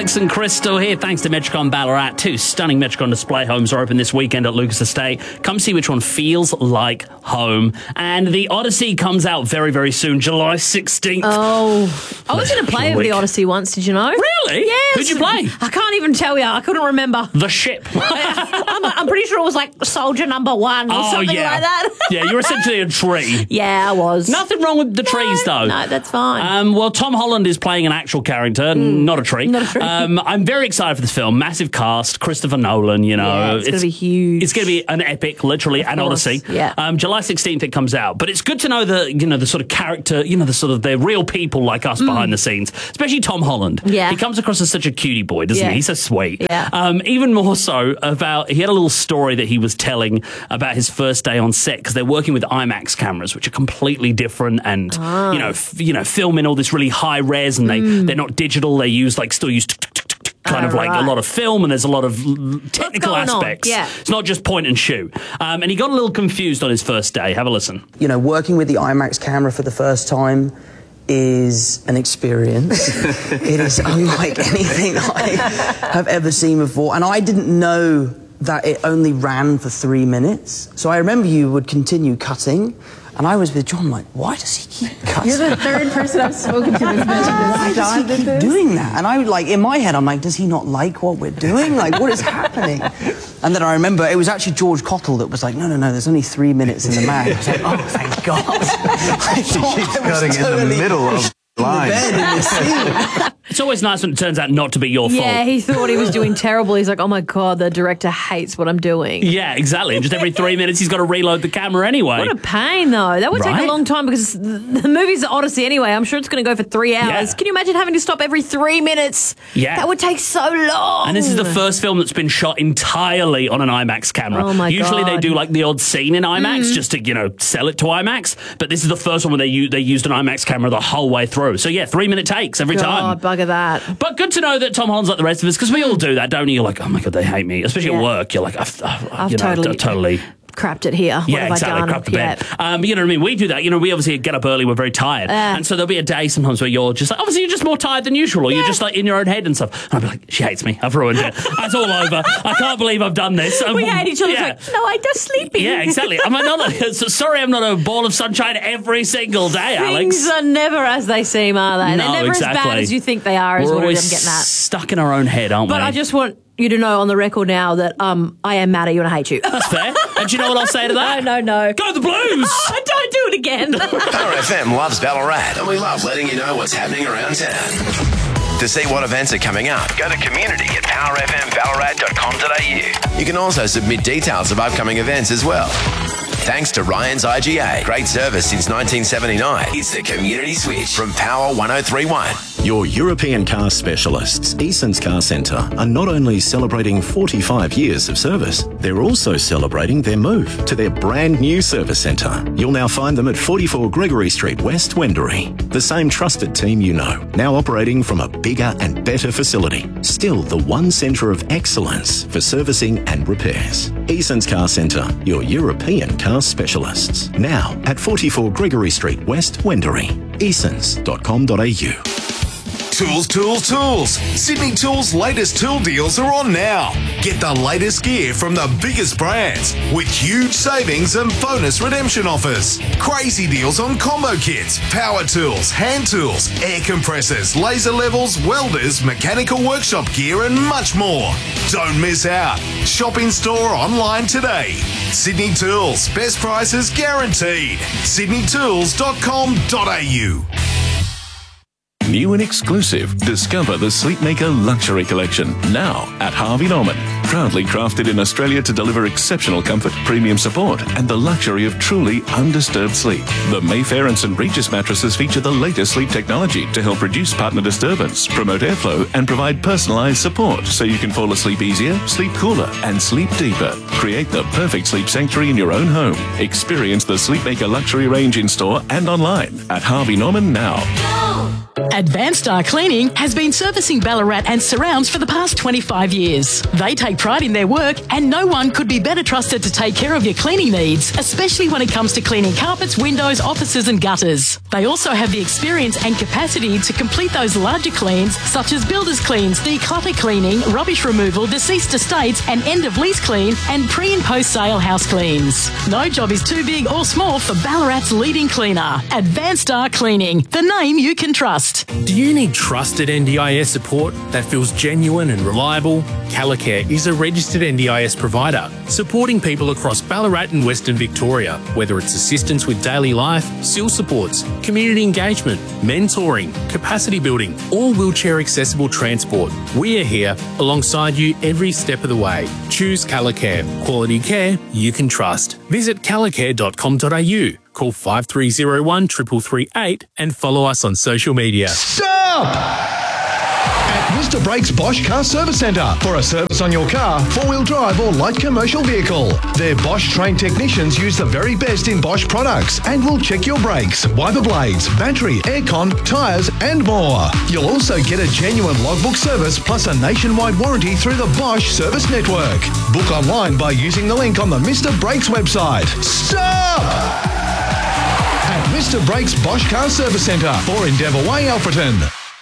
Alex and Crystal here. Thanks to Metricon Ballarat. 2 stunning Metricon display homes are open this weekend at Lucas Estate. Come see which one feels like home. And the Odyssey comes out very, very soon, July 16th. Oh, I was in a play of the Odyssey once, did you know? Really? Yes. Who'd you play? I can't even tell you. I couldn't remember. The ship. I'm pretty sure it was like Soldier Number 1 or something like that. Yeah, you're essentially a tree. Yeah, I was. Nothing wrong with the trees, though. No, that's fine. Well, Tom Holland is playing an actual character, not a tree. Not a tree. I'm very excited for this film. Massive cast, Christopher Nolan, you know. Yeah, it's going to be huge. It's going to be an epic, literally, an Odyssey. Yeah. July 16th it comes out. But it's good to know the sort of character, the real people like us behind the scenes, especially Tom Holland. Yeah. He comes across as such a cutie boy, doesn't he? He's so sweet. Yeah. Even more so he had a little story that he was telling about his first day on set because they're working with IMAX cameras, which are completely different and, filming all this really high res and they're not digital. They still use a lot of film, and there's a lot of technical aspects. Yeah. It's not just point and shoot. And he got a little confused on his first day. Have a listen. You know, working with the IMAX camera for the first time is an experience. It is unlike anything I have ever seen before. And I didn't know that it only ran for 3 minutes. So I remember you would continue cutting, and I was with John like, why does he keep cutting? You're the third person I've spoken to that's mentioned this. Why does he keep doing that? And I would in my head, I'm like, does he not like what we're doing? Like, what is happening? And then I remember it was actually George Cottle that was like, no, there's only 3 minutes in the mag. I was like, oh, thank God. I thought keeps cutting in the middle of the line. It's always nice when it turns out not to be your fault. Yeah, he thought he was doing terrible. He's like, oh my God, the director hates what I'm doing. Yeah, exactly. And just every 3 minutes he's got to reload the camera anyway. What a pain, though. That would take a long time because the movie's Odyssey anyway. I'm sure it's going to go for 3 hours. Yeah. Can you imagine having to stop every 3 minutes? Yeah. That would take so long. And this is the first film that's been shot entirely on an IMAX camera. Oh my Usually God. they do the odd scene in IMAX just to, sell it to IMAX. But this is the first one where they used an IMAX camera the whole way through. So yeah, 3 minute takes every time. God, bugger that. But good to know that Tom Holland's like the rest of us, because we all do that, don't you? You're like, oh my God, they hate me. Especially at work. You're like, I've totally crapped it here. What Yeah, have exactly. I done? Crapped the bed. You know what I mean? We do that. We obviously get up early. We're very tired. And so there'll be a day sometimes where you're just obviously you're just more tired than usual, or you're just in your own head and stuff. And I'll be like, she hates me. I've ruined it. It's all over. I can't believe I've done this. We hate each other. Like, no, I'm just sleeping. Yeah, exactly. I'm not a ball of sunshine every single day, Alex. Things are never as they seem, are they? No, They're never exactly. as bad as you think they are, is We're what I'm always getting at. stuck in our own head, aren't we? But I just want you to know on the record now that I am mad at you and I hate you. That's fair. And do you know what I'll say to that? No. Go the Blues! Don't do it again. Power FM loves Ballarat, and we love letting you know what's happening around town. To see what events are coming up, go to community at powerfmballarat.com.au. You can also submit details of upcoming events as well. Thanks to Ryan's IGA. Great service since 1979. It's the Community Switch from Power 103.1. Your European car specialists, Eason's Car Centre, are not only celebrating 45 years of service, they're also celebrating their move to their brand new service centre. You'll now find them at 44 Gregory Street, West Wendouree. The same trusted team you know, now operating from a bigger and better facility. Still the one centre of excellence for servicing and repairs. Eason's Car Centre, your European car specialists. Now at 44 Gregory Street, West Wendouree. Easons.com.au. Tools. Sydney Tools' latest tool deals are on now. Get the latest gear from the biggest brands with huge savings and bonus redemption offers. Crazy deals on combo kits, power tools, hand tools, air compressors, laser levels, welders, mechanical workshop gear and much more. Don't miss out. Shop in store or online today. Sydney Tools, best prices guaranteed. sydneytools.com.au. New and exclusive, discover the Sleepmaker Luxury Collection, now at Harvey Norman. Proudly crafted in Australia to deliver exceptional comfort, premium support, and the luxury of truly undisturbed sleep. The Mayfair and St. Regis mattresses feature the latest sleep technology to help reduce partner disturbance, promote airflow, and provide personalised support so you can fall asleep easier, sleep cooler, and sleep deeper. Create the perfect sleep sanctuary in your own home. Experience the Sleepmaker Luxury range in store and online at Harvey Norman now. Advanced Star Cleaning has been servicing Ballarat and surrounds for the past 25 years. They take pride in their work and no one could be better trusted to take care of your cleaning needs, especially when it comes to cleaning carpets, windows, offices and gutters. They also have the experience and capacity to complete those larger cleans such as builders cleans, declutter cleaning, rubbish removal, deceased estates and end of lease clean and pre and post sale house cleans. No job is too big or small for Ballarat's leading cleaner. Advanced Star Cleaning, the name you can trust. Do you need trusted NDIS support that feels genuine and reliable? Calicare is a registered NDIS provider, supporting people across Ballarat and Western Victoria, whether it's assistance with daily life, SIL supports, community engagement, mentoring, capacity building, or wheelchair accessible transport. We are here alongside you every step of the way. Choose Calicare, quality care you can trust. Visit calicare.com.au. Call 5301 3338 and follow us on social media. Stop! At Mr. Brakes Bosch Car Service Centre for a service on your car, four-wheel drive or light commercial vehicle. Their Bosch trained technicians use the very best in Bosch products and will check your brakes, wiper blades, battery, aircon, tyres and more. You'll also get a genuine logbook service plus a nationwide warranty through the Bosch Service Network. Book online by using the link on the Mr. Brakes website. Stop! At Mr. Brakes Bosch Car Service Centre for Endeavour Way, Alfreton.